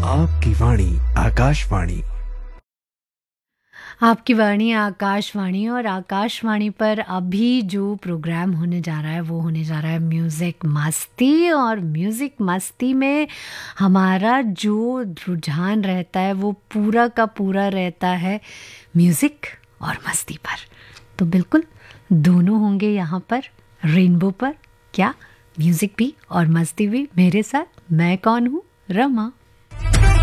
आपकी वाणी आकाशवाणी। आपकी वाणी आकाशवाणी, और आकाशवाणी पर अभी जो प्रोग्राम होने जा रहा है वो होने जा रहा है म्यूज़िक मस्ती। और म्यूज़िक मस्ती में हमारा जो रुझान रहता है वो पूरा का पूरा रहता है म्यूज़िक और मस्ती पर। तो बिल्कुल दोनों होंगे यहाँ पर रेनबो पर। क्या म्यूज़िक भी और मस्ती भी मेरे साथ। मैं कौन हूँ? रमा।